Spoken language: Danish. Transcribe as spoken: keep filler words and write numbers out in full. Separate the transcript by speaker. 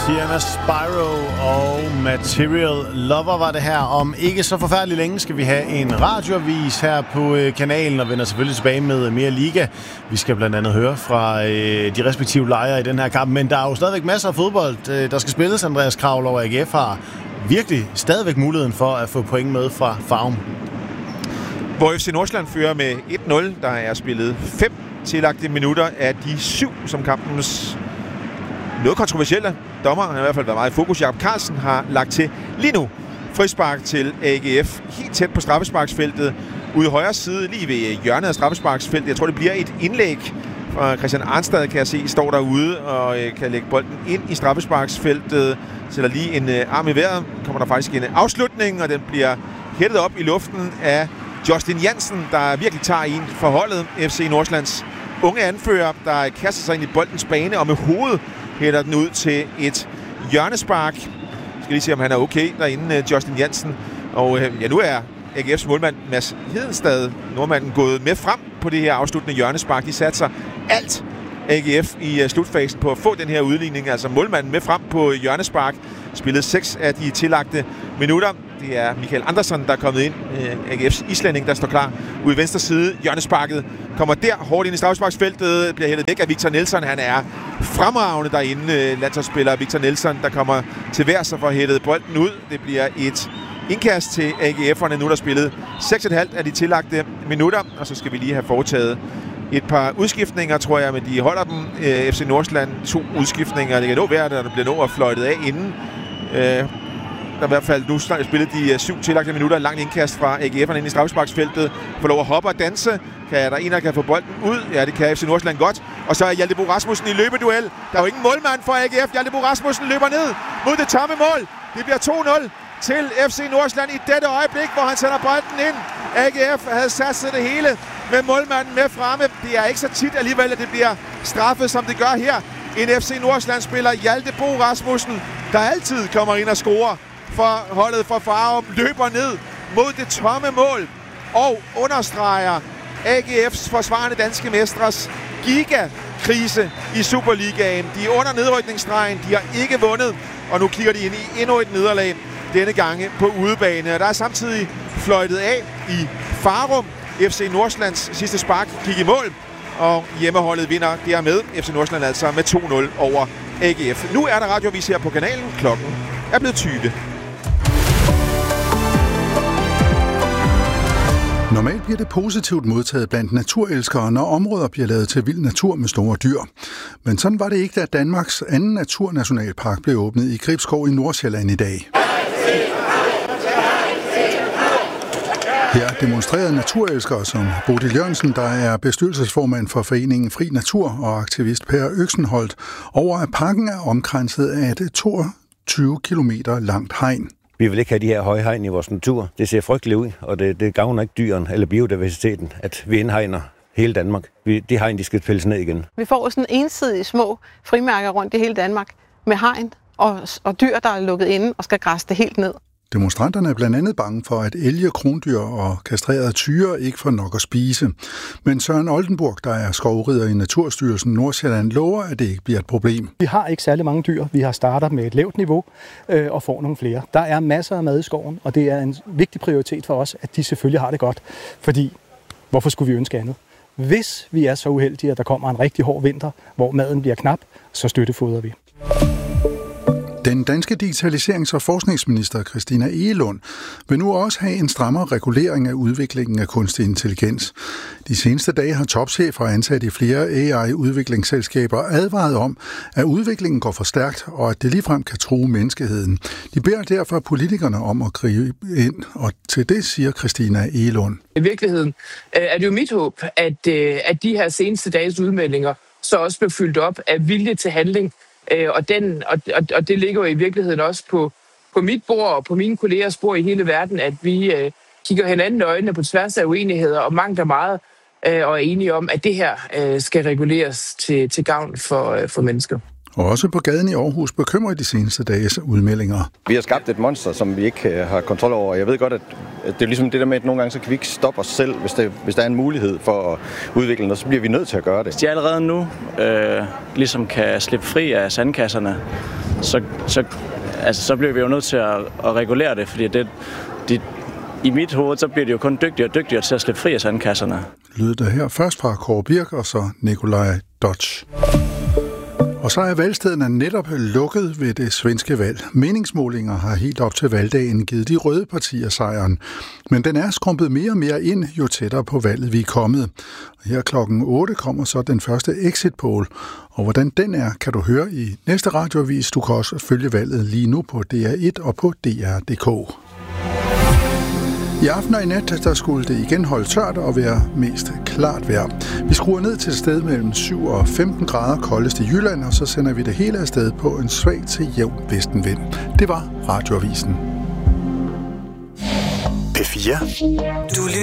Speaker 1: Sienna Spyro og Material Lover var det her. Om ikke så forfærdeligt længe skal vi have en radioavis her på øh, kanalen, og vender selvfølgelig tilbage med mere liga. Vi skal blandt andet høre fra øh, de respektive lejre i den her kamp, men der er jo stadigvæk masser af fodbold, øh, der skal spilles. Andreas Kravl over A G F har virkelig stadigvæk muligheden for at få point med fra Farum.
Speaker 2: Hvor F C Nordsjælland fører med et nul. Der er spillet fem tillagte minutter af de syv, som kampens noget kontroversielle dommer, han har i hvert fald været meget i fokus, Jakob Carlsen, har lagt til lige nu. Frispark til A G F, helt tæt på straffesparksfeltet, ude i højre side, lige ved hjørnet af straffesparksfeltet. Jeg tror, det bliver et indlæg fra Christian Arnstad, kan jeg se, står derude og kan lægge bolden ind i straffesparksfeltet. Sætter lige en arm i vejret, kommer der faktisk en afslutning, og den bliver hættet op i luften af Justin Jansen, der virkelig tager en for holdet. F C Nordsjællands unge anfører, der kaster sig ind i boldens bane og med hovedet hætter den ud til et hjørnespark. Jeg skal lige se, om han er okay derinde, Justin Jansen. Og ja, nu er A G F's målmand Mads Hedenstad, nordmanden, gået med frem på det her afsluttende hjørnespark. De satte sig alt A G F i slutfasen på at få den her udligning. Altså målmanden med frem på hjørnespark. Spillede seks af de tillagte minutter. Det er Michael Andersson, der er kommet ind. A G F's islænding, der står klar ude i venstre side. Hjørnesparket kommer der hårdt ind i straffesparksfeltet. Bliver hældet væk af Victor Nelson. Han er fremragende derinde. Landsholdsspiller Victor Nelson, der kommer til værs for at hætte bolden ud. Det bliver et indkast til A G F'erne nu, der spillet seks komma fem af de tillagte minutter. Og så skal vi lige have foretaget et par udskiftninger, tror jeg, men de holder dem. F C Nordsjælland, to udskiftninger. Det kan nå være, at der bliver nå at fløjtet af inden. Der i hvert fald nu spillet de syv tillagte minutter. Langt indkast fra A G F'erne ind i straffesparksfeltet. Får lov at hoppe og danse. Kan der en, der kan få bolden ud? Ja, det kan F C Nordsjælland godt. Og så er Hjalte Bo Rasmussen i løbeduel. Der er jo ingen målmand for A G F. Hjalte Bo Rasmussen løber ned mod det tomme mål. Det bliver to nul til F C Nordsjælland i dette øjeblik, hvor han sender bolden ind. A G F havde satset det hele med målmanden med fremme. Det er ikke så tit alligevel, at det bliver straffet, som det gør her. En F C Nordsjælland-spiller, Hjalte Bo Rasmussen, der altid kommer ind og scorer for holdet fra Farum, løber ned mod det tomme mål og understreger A G F's forsvarende danske mestres gigakrise i Superligaen. De er under nedrykningsstregen, de har ikke vundet, og nu kigger de ind i endnu et nederlag, denne gange på udebane. Og der er samtidig fløjtet af i Farum. F C Nordsjællands sidste spark gik i mål, og hjemmeholdet vinder dermed F C Nordsjælland altså med to nul over A G F. Nu er der radioavis her på kanalen. Klokken er blevet tyve.
Speaker 3: Normalt bliver det positivt modtaget blandt naturelskere, når områder bliver lavet til vild natur med store dyr. Men sådan var det ikke, da Danmarks anden naturnationalpark blev åbnet i Gribskov i Nordsjælland i dag. Her demonstrerede naturelskere som Bodil Jørgensen, der er bestyrelsesformand for foreningen Fri Natur, og aktivist Per Øksenholt, over at parken er omkranset af et toogtyve kilometer langt hegn.
Speaker 4: Vi vil ikke have de her høje hegn i vores natur. Det ser frygteligt ud, og det, det gavner ikke dyren eller biodiversiteten, at vi indhegner hele Danmark. Vi, de hegn, de skal pilles ned igen.
Speaker 5: Vi får sådan ensidige små frimærker rundt i hele Danmark med hegn og, og dyr, der er lukket inde og skal græsse det helt ned.
Speaker 3: Demonstranterne er blandt andet bange for, at elge, krondyr og kastrerede tyre ikke får nok at spise. Men Søren Oldenburg, der er skovrider i Naturstyrelsen Nordsjælland, lover, at det ikke bliver et problem.
Speaker 6: Vi har ikke særlig mange dyr. Vi har startet med et lavt niveau øh, og får nogle flere. Der er masser af mad i skoven, og det er en vigtig prioritet for os, at de selvfølgelig har det godt. Fordi, hvorfor skulle vi ønske andet? Hvis vi er så uheldige, at der kommer en rigtig hård vinter, hvor maden bliver knap, så støttefodrer vi.
Speaker 3: Den danske digitaliserings- og forskningsminister Christina Egelund vil nu også have en strammere regulering af udviklingen af kunstig intelligens. De seneste dage har topchefer ansat i flere A I-udviklingsselskaber advaret om, at udviklingen går for stærkt, og at det ligefrem kan true menneskeheden. De beder derfor politikerne om at gribe ind, og til det siger Christina Egelund.
Speaker 7: I virkeligheden er det jo mit håb, at, at de her seneste dages udmeldinger så også bliver fyldt op af vilje til handling. Og, den, og, og det ligger jo i virkeligheden også på, på mit bord og på mine kollegers bord i hele verden, at vi øh, kigger hinanden i øjnene på tværs af uenigheder og mangt og meget, øh, og er enige om, at det her øh, skal reguleres til, til gavn for, øh, for mennesker.
Speaker 3: Og også på gaden i Aarhus bekymrer de seneste dages udmeldinger.
Speaker 8: Vi har skabt et monster, som vi ikke har kontrol over. Jeg ved godt, at det er ligesom det der med, at nogle gange så kan vi ikke stoppe os selv, hvis, det, hvis der er en mulighed for at udvikle noget, så bliver vi nødt til at gøre det.
Speaker 9: Hvis de allerede nu øh, ligesom kan slippe fri af sandkasserne, så, så, altså, så bliver vi jo nødt til at, at regulere det, fordi det, det, i mit hoved, så bliver de jo kun dygtigere og dygtigere til at slippe fri af sandkasserne.
Speaker 3: Lyder det her først fra Kåre Birk og så Nikolaj Dodge. Og så er valgstederne netop lukket ved det svenske valg. Meningsmålinger har helt op til valgdagen givet de røde partier sejren. Men den er skrumpet mere og mere ind, jo tættere på valget vi er kommet. Og her klokken otte kommer så den første exit poll. Og hvordan den er, kan du høre i næste radioavis. Du kan også følge valget lige nu på D R et og på D R punktum d k. I aften og i nat, der skulle det igen holde tørt og være mest klart vejr. Vi skruer ned til et sted mellem syv og femten grader koldest i Jylland, og så sender vi det hele afsted på en svag til jævn vestenvind. Det var Radioavisen.
Speaker 10: P fire. Du